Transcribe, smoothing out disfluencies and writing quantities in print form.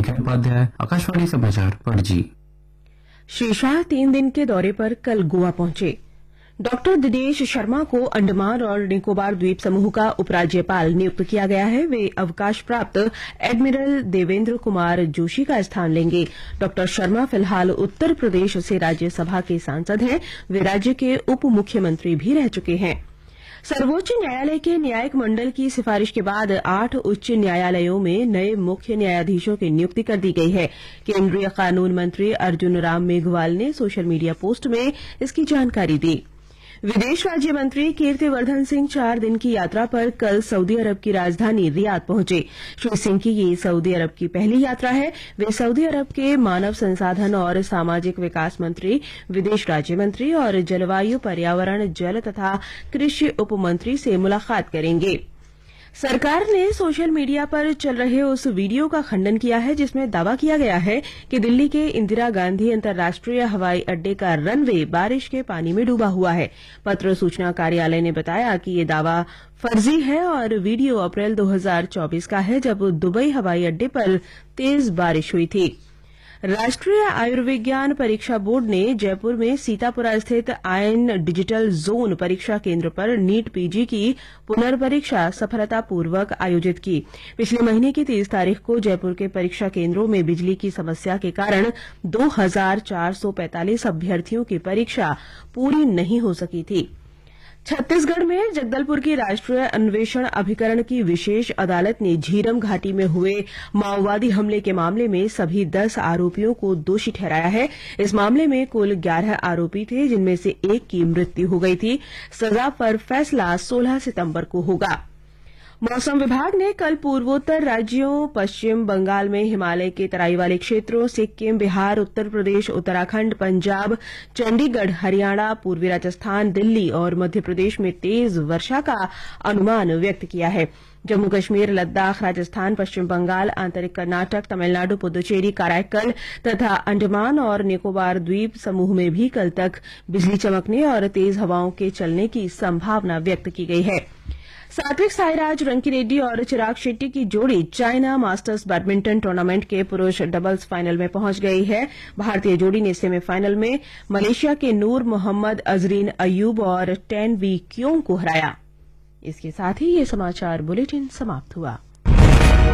संख्या उपाध्याय, आकाशवाणी समाचार, पणजी। श्री शाह 3 दिन के दौरे पर कल गोवा पहुंचे। डॉक्टर दिनेश शर्मा को अंडमान और निकोबार द्वीप समूह का उपराज्यपाल नियुक्त किया गया है। वे अवकाश प्राप्त एडमिरल देवेंद्र कुमार जोशी का स्थान लेंगे। डॉक्टर शर्मा फिलहाल उत्तर प्रदेश से राज्यसभा के सांसद हैं। वे राज्य के उप मुख्यमंत्री भी रह चुके हैं। सर्वोच्च न्यायालय के न्यायिक मंडल की सिफारिश के बाद 8 उच्च न्यायालयों में नए मुख्य न्यायाधीशों की नियुक्ति कर दी गई है। केंद्रीय कानून मंत्री अर्जुन राम मेघवाल ने सोशल मीडिया पोस्ट में इसकी जानकारी दी। विदेश राज्य मंत्री कीर्तिवर्धन सिंह 4 दिन की यात्रा पर कल सऊदी अरब की राजधानी रियाद पहुंचे। श्री सिंह की ये सऊदी अरब की पहली यात्रा है। वे सऊदी अरब के मानव संसाधन और सामाजिक विकास मंत्री, विदेश राज्य मंत्री और जलवायु, पर्यावरण, जल तथा कृषि उपमंत्री से मुलाकात करेंगे। सरकार ने सोशल मीडिया पर चल रहे उस वीडियो का खंडन किया है जिसमें दावा किया गया है कि दिल्ली के इंदिरा गांधी अंतर्राष्ट्रीय हवाई अड्डे का रनवे बारिश के पानी में डूबा हुआ है। पत्र सूचना कार्यालय ने बताया कि ये दावा फर्जी है और वीडियो अप्रैल 2024 का है, जब दुबई हवाई अड्डे पर तेज बारिश हुई थी। राष्ट्रीय आयुर्विज्ञान परीक्षा बोर्ड ने जयपुर में सीतापुरा स्थित आयन डिजिटल जोन परीक्षा केंद्र पर नीट पीजी की पुनर्परीक्षा सफलतापूर्वक आयोजित की। पिछले महीने की 30 तारीख को जयपुर के परीक्षा केंद्रों में बिजली की समस्या के कारण 2445 अभ्यर्थियों की परीक्षा पूरी नहीं हो सकी थी। छत्तीसगढ़ में जगदलपुर की राष्ट्रीय अन्वेषण अभिकरण की विशेष अदालत ने झीरम घाटी में हुए माओवादी हमले के मामले में सभी 10 आरोपियों को दोषी ठहराया है। इस मामले में कुल 11 आरोपी थे, जिनमें से एक की मृत्यु हो गई थी। सजा पर फैसला 16 सितंबर को होगा। मौसम विभाग ने कल पूर्वोत्तर राज्यों, पश्चिम बंगाल में हिमालय के तराई वाले क्षेत्रों, सिक्किम, बिहार, उत्तर प्रदेश, उत्तराखंड, पंजाब, चंडीगढ़, हरियाणा, पूर्वी राजस्थान, दिल्ली और मध्य प्रदेश में तेज वर्षा का अनुमान व्यक्त किया है। जम्मू कश्मीर, लद्दाख, राजस्थान, पश्चिम बंगाल, आंतरिक कर्नाटक, तमिलनाडु, पुदुचेरी, कराईकल तथा अंडमान और निकोबार द्वीप समूह में भी कल तक बिजली चमकने और तेज हवाओं के चलने की संभावना व्यक्त की गई है। सात्विक साईराज रंकीरेड्डी और चिराग शेट्टी की जोड़ी चाइना मास्टर्स बैडमिंटन टूर्नामेंट के पुरुष डबल्स फाइनल में पहुंच गई है। भारतीय जोड़ी ने सेमीफाइनल में मलेशिया के नूर मोहम्मद अजरीन अयूब और टेन वी क्योंग को हराया। इसके साथ ही ये समाचार बुलेटिन समाप्त हुआ।